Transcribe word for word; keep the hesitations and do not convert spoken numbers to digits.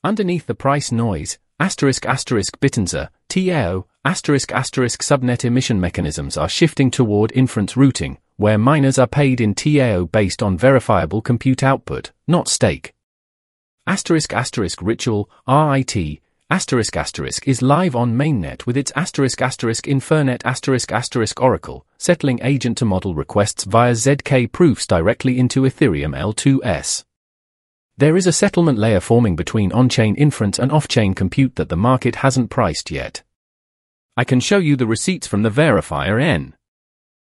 Underneath the price noise, asterisk asterisk Bitternzer, T A O, asterisk asterisk subnet emission mechanisms are shifting toward inference routing, where miners are paid in T A O based on verifiable compute output, not stake. Asterisk asterisk Ritual, R I T, asterisk asterisk is live on mainnet with its asterisk asterisk Infernet asterisk asterisk Oracle, settling agent-to-model requests via Z K proofs directly into Ethereum L two S. There is a settlement layer forming between on-chain inference and off-chain compute that the market hasn't priced yet. I can show you the receipts from the verifier N.